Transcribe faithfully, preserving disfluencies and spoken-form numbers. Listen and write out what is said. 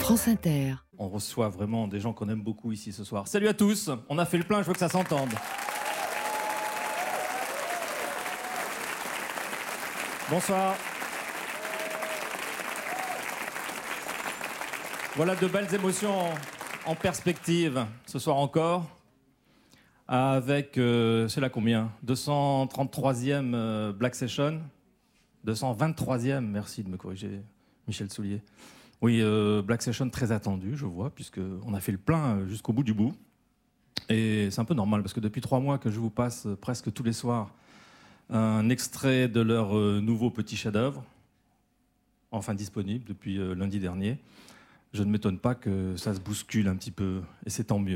France Inter. On reçoit vraiment des gens qu'on aime beaucoup ici ce soir. Salut à tous, on a fait le plein, je veux que ça s'entende. Bonsoir. Voilà de belles émotions en, en perspective, ce soir encore, avec, euh, c'est là combien deux cent trente-troisième euh, Black Session, deux cent vingt-troisième, merci de me corriger, Michel Soulier. Oui, euh, Black Session très attendu, je vois, puisqu'on a fait le plein jusqu'au bout du bout. Et c'est un peu normal, parce que depuis trois mois que je vous passe presque tous les soirs un extrait de leur euh, nouveau petit chef-d'œuvre, enfin disponible depuis euh, lundi dernier. Je ne m'étonne pas que ça se bouscule un petit peu, et c'est tant mieux.